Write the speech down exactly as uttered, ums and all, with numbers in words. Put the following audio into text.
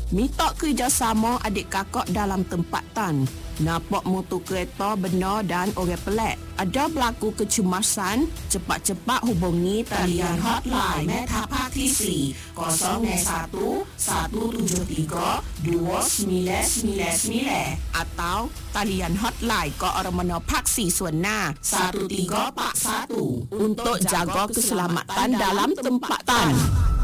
Minta kerjasama adik kakak dalam tempatan. Nampak motor kereta benar dan orang pelik. Ada berlaku kecemasan, cepat-cepat hubungi talian hotline Meta Praktisi kosong satu satu tujuh tiga dua sembilan sembilan sembilan atau talian hotline Keamanan Paksi Suena satu tiga empat satu untuk jaga keselamatan dalam tempatan.